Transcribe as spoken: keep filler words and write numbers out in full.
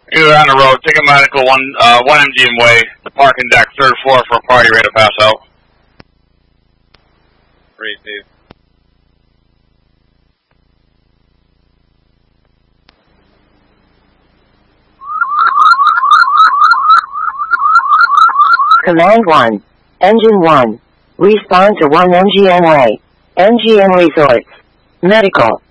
You're on the road. Ticket medical one uh, one M G M way. The parking deck, third floor for a party ready to pass out. Receive. Command one. Engine one. Respond to one M G M way. M G M Resorts. Medical.